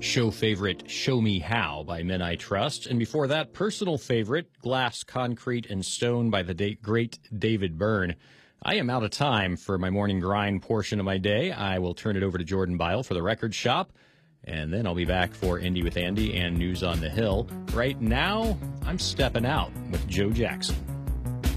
Show favorite Show Me How by Men I Trust. And before that, personal favorite Glass, Concrete, and Stone by the great David Byrne. I am out of time for my morning grind portion of my day. I will turn it over to Jordan Byle for the record shop, and then I'll be back for Indy with Andy and News on the Hill. Right now, I'm stepping out with Joe Jackson.